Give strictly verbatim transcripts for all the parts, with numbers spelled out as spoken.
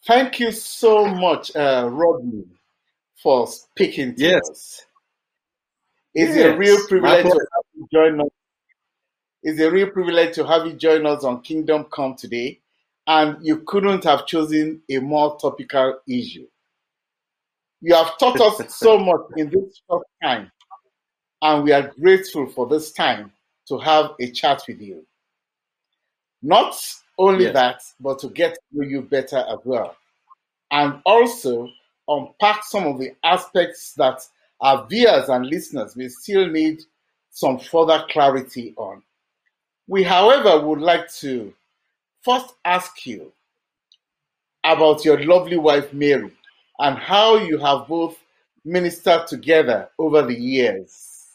Thank you so much, uh, Rodney, for speaking to Yes, us. It's a real yes, my privilege to pleasure. have you join us. It's a real privilege to have you join us on Kingdom Come today, and you couldn't have chosen a more topical issue. You have taught us so much in this short time, and we are grateful for this time to have a chat with you. Not only Yes, that, but to get to know you better as well, and also unpack some of the aspects that our viewers and listeners may still need some further clarity on. We, however, would like to first ask you about your lovely wife, Mary, and how you have both ministered together over the years.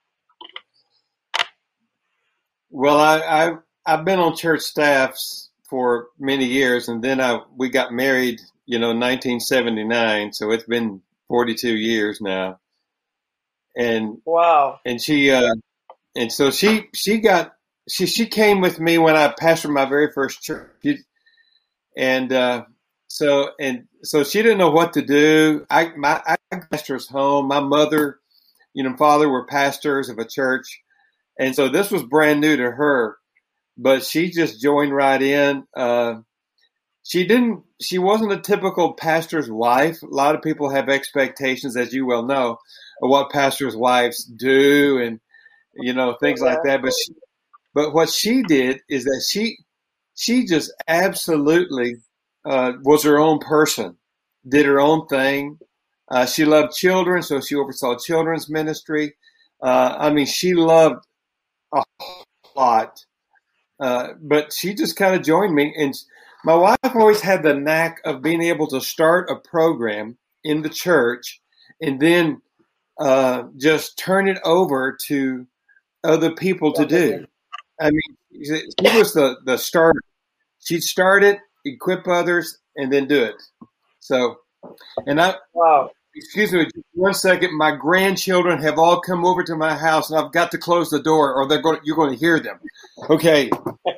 well, I, I I've been on church staffs for many years, and then I we got married, you know, nineteen seventy-nine. So it's been forty-two years now, and Wow. and she uh, and so she she got she she came with me when I pastored my very first church, and uh, so and so she didn't know what to do. I my I pastor's home. My mother, you know, father were pastors of a church, and so this was brand new to her. But she just joined right in. Uh, she didn't. She wasn't a typical pastor's wife. A lot of people have expectations, as you well know, of what pastors' wives do, and you know things like Yeah. that. But she, but what she did is that she she just absolutely uh, was her own person, did her own thing. Uh, she loved children, so she oversaw children's ministry. Uh, I mean, she loved a lot. Uh, but she just kind of joined me. And my wife always had the knack of being able to start a program in the church and then uh, just turn it over to other people to do. I mean, she was the, the starter. She'd start it, equip others, and then do it. So, and I, Wow. excuse me, just one second. My grandchildren have all come over to my house, and I've got to close the door, or they're going. You're going to hear them. Okay.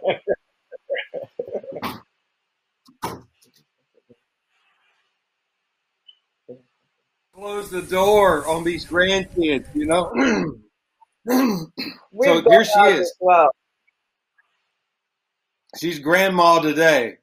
Close the door on these grandkids, you know. We've So done here she that as is. well. She's grandma today.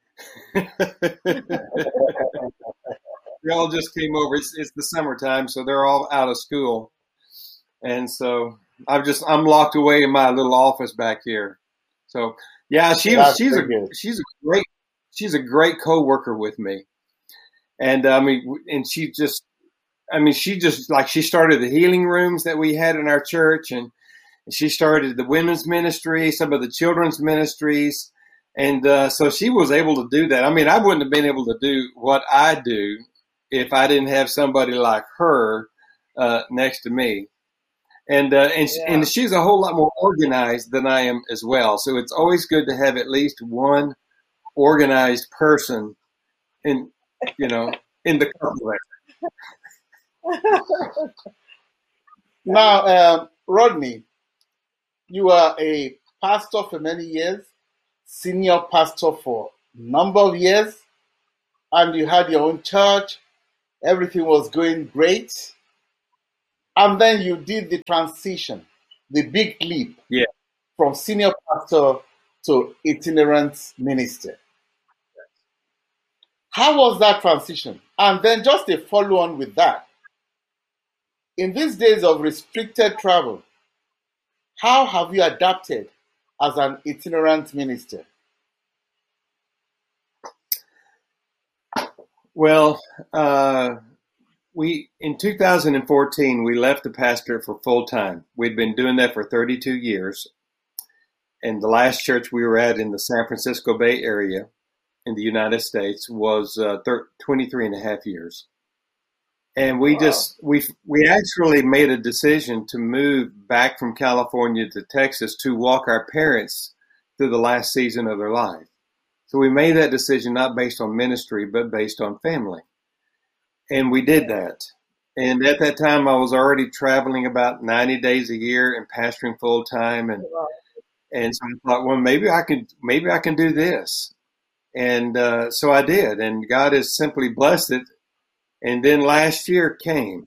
They all just came over. It's it's the summertime, so they're all out of school, and so I've just I'm locked away in my little office back here. So yeah, she was That's she's a very good. she's a great she's a great coworker with me, and I mean, and she just I mean she just like she started the healing rooms that we had in our church, and she started the women's ministry, some of the children's ministries, and uh, so she was able to do that. I mean, I wouldn't have been able to do what I do if I didn't have somebody like her uh, next to me. And uh, and Yeah. and she's a whole lot more organized than I am as well. So it's always good to have at least one organized person in you know in the company. Now, um, Rodney, you are a pastor for many years, senior pastor for a number of years, and you had your own church. Everything was going great. And then you did the transition, the big leap Yeah. from senior pastor to itinerant minister. How was that transition? And then just a follow on with that. In these days of restricted travel, how have you adapted as an itinerant minister? Well, uh, we in two thousand fourteen we left the pastor for full time. We'd been doing that for thirty-two years, and the last church we were at in the San Francisco Bay Area in the United States was uh, thir- twenty-three and a half years. And we Wow. just we we actually made a decision to move back from California to Texas to walk our parents through the last season of their life. So we made that decision not based on ministry, but based on family. And we did that. And at that time, I was already traveling about ninety days a year and pastoring full time. And, Wow. and so I thought, well, maybe I can, maybe I can do this. And uh, so I did, and God has simply blessed it. And then last year came.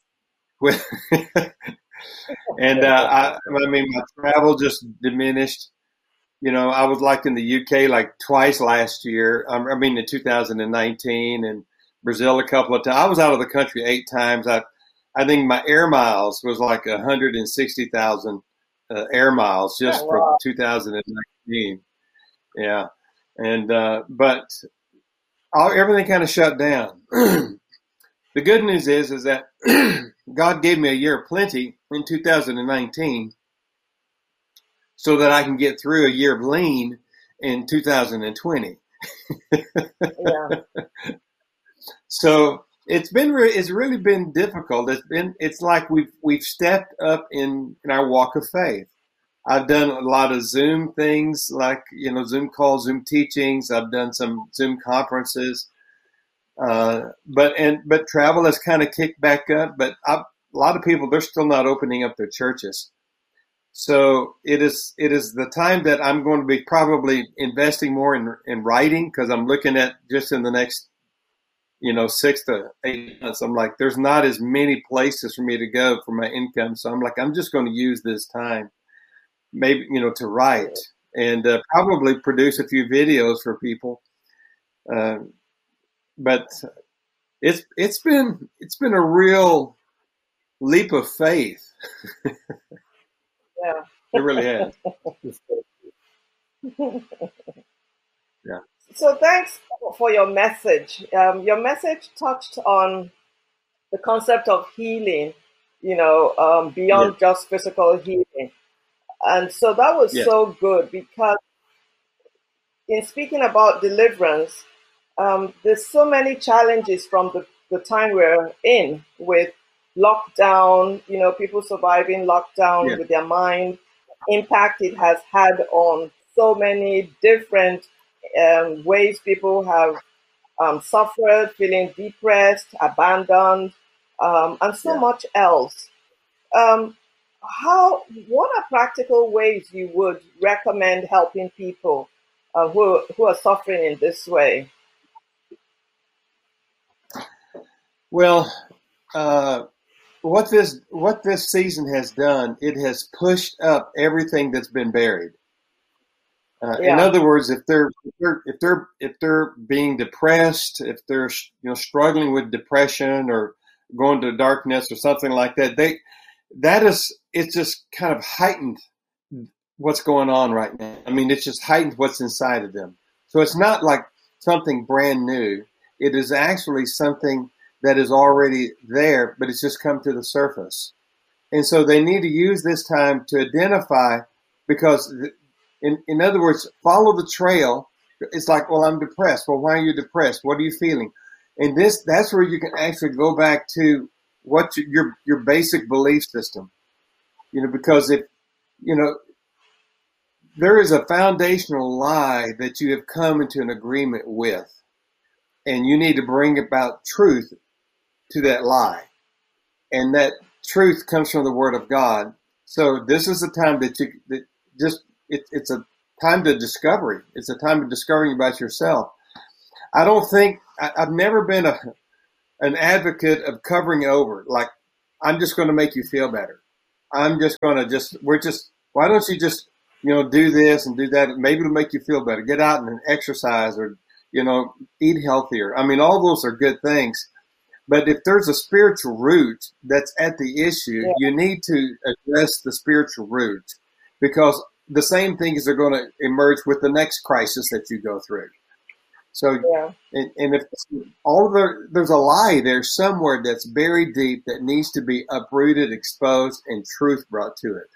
And uh, I, I mean, my travel just diminished. You know, I was like in the U K like twice last year. Um, I mean, in two thousand nineteen, and Brazil a couple of times. I was out of the country eight times. I, I think my air miles was like one hundred sixty thousand uh, air miles just Oh, from wow. two thousand nineteen. Yeah, and uh, but all, everything kind of shut down. The good news is, is that God gave me a year of plenty in two thousand nineteen, so that I can get through a year of lean in two thousand twenty. Yeah. So it's been re- it's really been difficult. It's been it's like we've we've stepped up in, in our walk of faith. I've done a lot of Zoom things, like you know Zoom calls, Zoom teachings. I've done some Zoom conferences, uh, but and but travel has kind of kicked back up. But I've, a lot of people, they're still not opening up their churches. So it is it is the time that I'm going to be probably investing more in in writing, because I'm looking at just in the next you know six to eight months. I'm like, there's not as many places for me to go for my income, so I'm like, I'm just going to use this time, maybe you know to write and uh, probably produce a few videos for people. Uh, but it's it's been it's been a real leap of faith. Yeah. It really has. Yeah. So thanks for your message. Um, your message touched on the concept of healing, you know, um, beyond Yes. just physical healing. And so that was Yes. so good, because in speaking about deliverance, um, there's so many challenges from the, the time we're in with lockdown, you know, people surviving lockdown Yes. with their mind, impact it has had on so many different um, ways people have um, suffered, feeling depressed, abandoned, um, and so Yeah. much else. Um, how? What are practical ways you would recommend helping people uh, who who are suffering in this way? Well, uh, what this what this season has done, it has pushed up everything that's been buried. Uh, in Yeah, other words, if they're if they're if they're if they're being depressed, if they're you know struggling with depression or going to darkness or something like that, they that is it's just kind of heightened what's going on right now. I mean, it's just heightened what's inside of them. So it's not like something brand new. It is actually something that is already there, but it's just come to the surface. And so they need to use this time to identify, because in, in other words, follow the trail. It's like, well, I'm depressed. Well, why are you depressed? What are you feeling? And this, that's where you can actually go back to what your, your basic belief system, you know, because if, you know, there is a foundational lie that you have come into an agreement with, and you need to bring about truth to that lie. And that truth comes from the Word of God. So this is a time that you that just it, it's a time to discovery. It's a time of discovering about yourself. I don't think I, I've never been a an advocate of covering over. Like, I'm just going to make you feel better. I'm just going to just we're just why don't you just you know do this and do that? Maybe it'll make you feel better. Get out and exercise, or you know eat healthier. I mean, all those are good things. But if there's a spiritual root that's at the issue, yeah, you need to address the spiritual root, because the same things are going to emerge with the next crisis that you go through. So, yeah. and, and if all of the, there's a lie there somewhere that's buried deep that needs to be uprooted, exposed, and truth brought to it.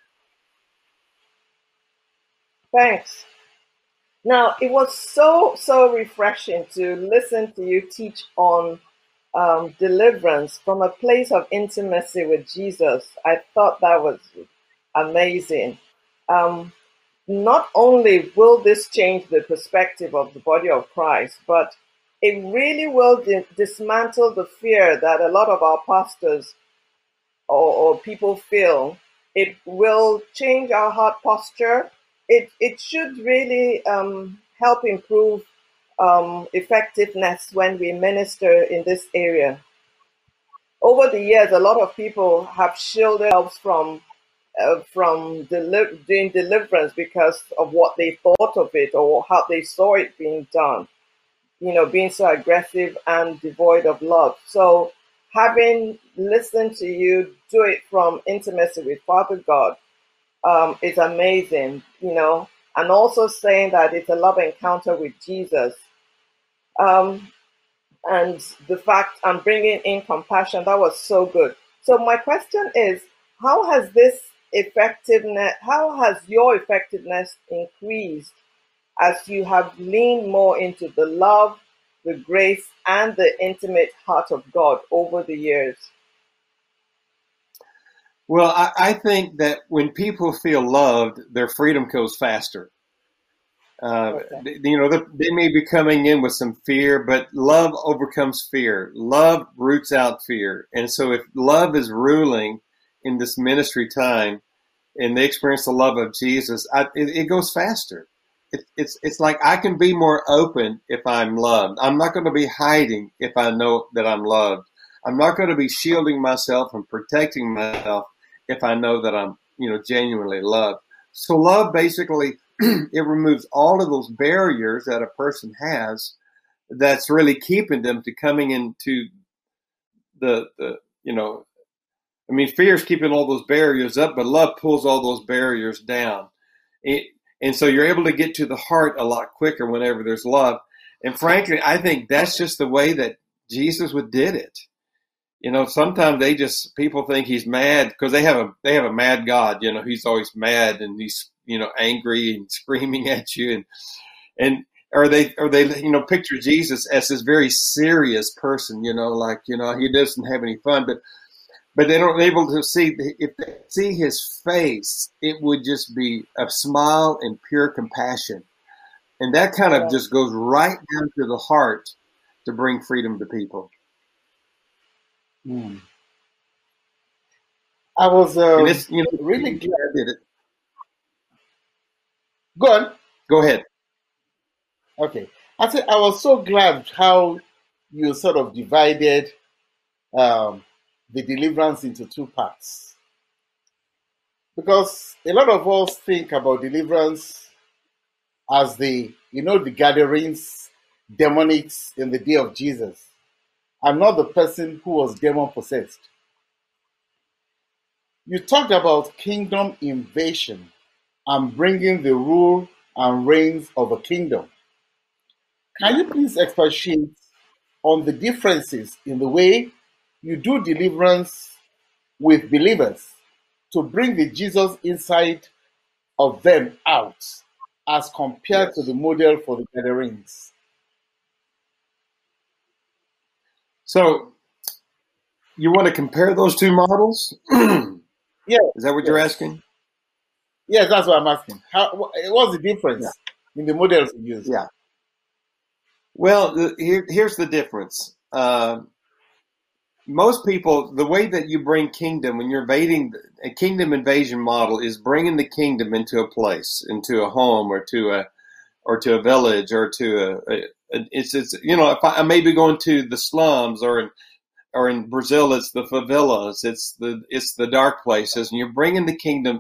Thanks. Now, it was so, so refreshing to listen to you teach on um, deliverance from a place of intimacy with Jesus. I thought that was amazing. Um, not only will this change the perspective of the body of Christ, but it really will di- dismantle the fear that a lot of our pastors or, or people feel. It will change our heart posture. It, it should really um, help improve um, effectiveness when we minister in this area. Over the years, a lot of people have shielded themselves from uh, from deli- doing deliverance because of what they thought of it or how they saw it being done. You know, being so aggressive and devoid of love. So, having listened to you do it from intimacy with Father God um, is amazing. You know, and also saying that it's a love encounter with Jesus. Um, and the fact I'm bringing in compassion, that was so good. So my question is, how has this effectiveness, how has your effectiveness increased as you have leaned more into the love, the grace, and the intimate heart of God over the years? Well, I, I think that when people feel loved, their freedom goes faster. Uh, Okay. you know, they may be coming in with some fear, but love overcomes fear. Love roots out fear. And so if love is ruling in this ministry time and they experience the love of Jesus, I, it, it goes faster. It, it's, it's like I can be more open if I'm loved. I'm not going to be hiding if I know that I'm loved. I'm not going to be shielding myself and protecting myself if I know that I'm, you know, genuinely loved. So love basically, it removes all of those barriers that a person has that's really keeping them to coming into the, the you know, I mean, fear is keeping all those barriers up, but love pulls all those barriers down. It, and so you're able to get to the heart a lot quicker whenever there's love. And frankly, I think that's just the way that Jesus would did it. You know, sometimes they just, people think he's mad because they have a, they have a mad God, you know, he's always mad and he's, you know, angry and screaming at you. And, and, or they, or they, you know, picture Jesus as this very serious person, you know, like, you know, he doesn't have any fun, but, but they don't able to see, if they see his face, it would just be a smile and pure compassion. And that kind of Yeah. just goes right down to the heart to bring freedom to people. Hmm. I was uh, And it's, you know, really glad. I did it. Go on. Go ahead. Okay. I said I was so glad how you sort of divided um, the deliverance into two parts. Because a lot of us think about deliverance as the, you know, the gatherings, demonics in the day of Jesus. I'm not the person who was demon possessed. You talked about kingdom invasion and bringing the rule and reigns of a kingdom. Can you please expatiate on the differences in the way you do deliverance with believers to bring the Jesus inside of them out as compared Yes. to the model for the gatherings? So you want to compare those two models? Yeah. Is that what you're Yes. asking? Yes, that's what I'm asking. How, what's the difference Yeah. in the models you use? Yeah. Well, the, here, here's the difference. Uh, most people, the way that you bring kingdom, when you're invading, a kingdom invasion model is bringing the kingdom into a place, into a home, or to a, or to a village, or to a, a, a it's, it's, you know, if I, I may be going to the slums, or in, or in Brazil, it's the favelas, it's the, it's the dark places, and you're bringing the kingdom